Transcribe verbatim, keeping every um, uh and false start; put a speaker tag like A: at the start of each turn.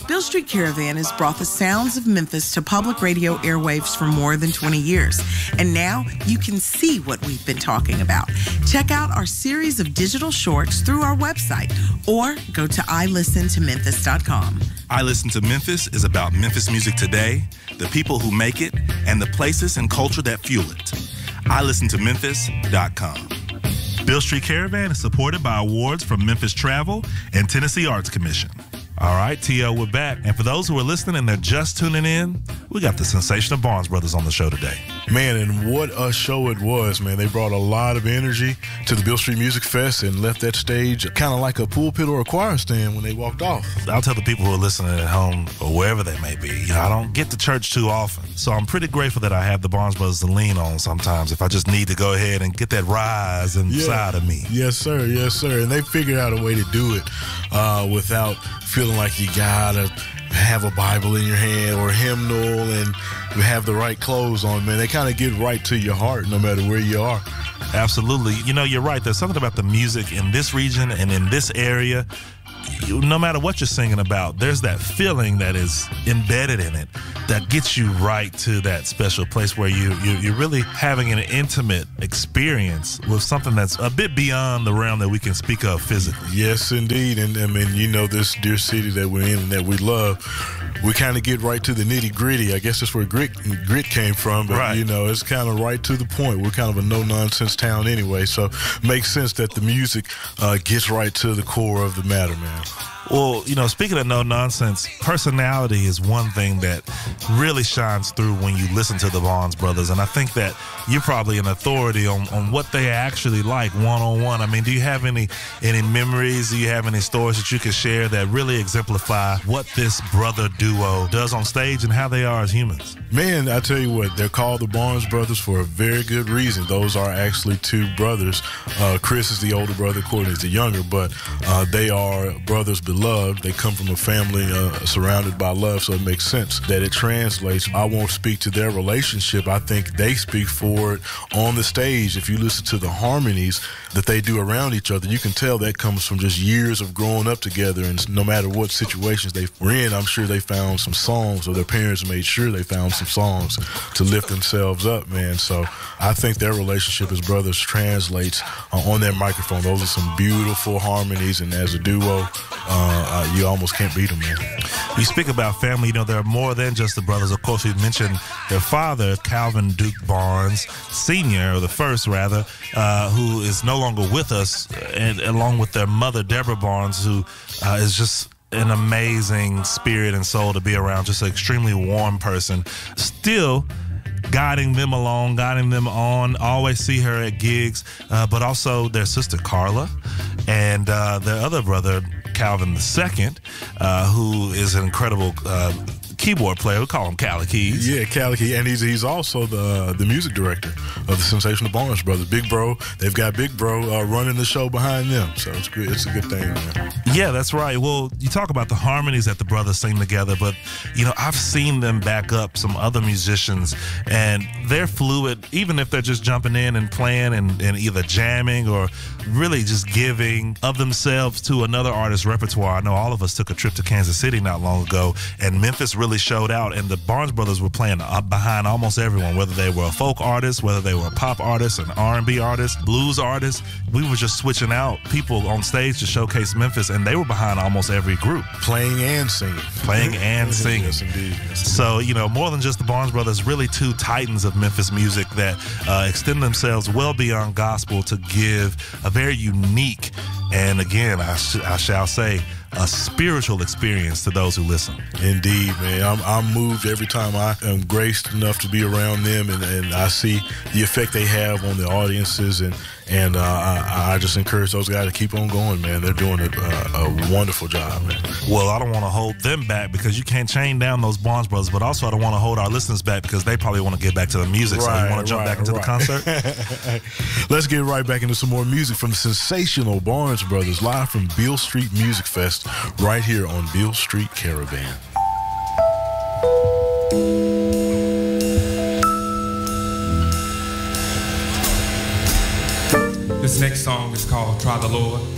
A: Beale Street Caravan has brought the sounds of Memphis to public radio airwaves for more than twenty years. And now you can see what we've been talking about. Check out our series of digital shorts through our website or go to i listen to memphis dot com.
B: I Listen to Memphis is about Memphis music today, the people who make it, and the places and culture that fuel it. i listen to memphis dot com. Beale Street Caravan is supported by awards from Memphis Travel and Tennessee Arts Commission. All right, T L, we're back. And for those who are listening and they're just tuning in, we got the sensational Barnes Brothers on the show today.
C: Man, and what a show it was, man. They brought a lot of energy to the Beale Street Music Fest and left that stage kind of like a pulpit or a choir stand when they walked off.
B: I'll tell the people who are listening at home or wherever they may be, you know, I don't get to church too often. So I'm pretty grateful that I have the Barnes Brothers to lean on sometimes if I just need to go ahead and get that rise inside
C: yeah.
B: of me.
C: Yes, sir. Yes, sir. And they figured out a way to do it uh, without feeling like you gotta have a Bible in your hand or a hymnal and have the right clothes on, man. They kind of get right to your heart no matter where you are.
B: Absolutely. You know, you're right. There's something about the music in this region and in this area. You, no matter what you're singing about, there's that feeling that is embedded in it that gets you right to that special place where you, you, you're really having an intimate experience with something that's a bit beyond the realm that we can speak of physically.
C: Yes, indeed. And I mean, you know, this dear city that we're in and that we love, we kind of get right to the nitty gritty. I guess that's where grit, grit came from, but
B: right.
C: you know, it's kind of right to the point. We're kind of a no-nonsense town anyway, so makes sense that the music uh, gets right to the core of the matter, man.
B: Well, you know, speaking of no nonsense, personality is one thing that really shines through when you listen to the Barnes Brothers. And I think that you're probably an authority on, on what they actually like one-on-one. I mean, do you have any any memories? Do you have any stories that you can share that really exemplify what this brother duo does on stage and how they are as humans?
C: Man, I tell you what, they're called the Barnes Brothers for a very good reason. Those are actually two brothers. Uh, Chris is the older brother, Courtney is the younger, but uh, they are brothers beloved. They come from a family uh, surrounded by love, so it makes sense that it translates. I won't speak to their relationship. I think they speak for it on the stage. If you listen to the harmonies that they do around each other, you can tell that comes from just years of growing up together, and no matter what situations they were in, I'm sure they found some songs, or their parents made sure they found some songs to lift themselves up, man. So I think their relationship as brothers translates uh, on their microphone. Those are some beautiful harmonies, and as a duo, uh, uh, you almost can't beat them, man.
B: You speak about family, you know, there are more than just the brothers. Of course, we mentioned their father, Calvin Duke Barnes, Senior, or the first rather, uh, who is no longer with us, and along with their mother, Deborah Barnes, who uh, is just an amazing spirit and soul to be around, just an extremely warm person. Still guiding them along, guiding them on, always see her at gigs, uh, but also their sister Carla and uh, their other brother, Calvin the Second, uh, who is an incredible uh, keyboard player. We call him Cali Keys.
C: Yeah, Cali Keys, and he's he's also the the music director of the Sensational Barnes Brothers. Big Bro, they've got Big Bro uh, running the show behind them, so it's good. It's a good thing, man.
B: Yeah, that's right. Well, you talk about the harmonies that the brothers sing together, but you know, I've seen them back up some other musicians, and they're fluid, even if they're just jumping in and playing and, and either jamming or really just giving of themselves to another artist's repertoire. I know all of us took a trip to Kansas City not long ago, and Memphis really showed out, and the Barnes Brothers were playing up behind almost everyone, whether they were a folk artist, whether they were a pop artist, an R and B artist, blues artist. We were just switching out people on stage to showcase Memphis, and they were behind almost every group.
C: Playing and singing.
B: Playing and singing.
C: Yes, indeed. Yes, indeed.
B: So, you know, more than just the Barnes Brothers, really two titans of Memphis music that uh, extend themselves well beyond gospel to give a very unique, and again, I, sh- I shall say, a spiritual experience to those who listen.
C: Indeed, man. I'm, I'm moved every time I am graced enough to be around them, and, and I see the effect they have on the audiences, and and uh, I, I just encourage those guys to keep on going, man. They're doing a, a, a wonderful job, man.
B: Well, I don't want to hold them back because you can't chain down those Barnes Brothers, but also I don't want to hold our listeners back because they probably want to get back to the music.
C: Right,
B: so you want to jump
C: right,
B: back into
C: right.
B: the concert?
C: Let's get right back into some more music from the Sensational Barnes Brothers, live from Beale Street Music Fest, right here on Beale Street Caravan.
D: This next song is called Try the Lord.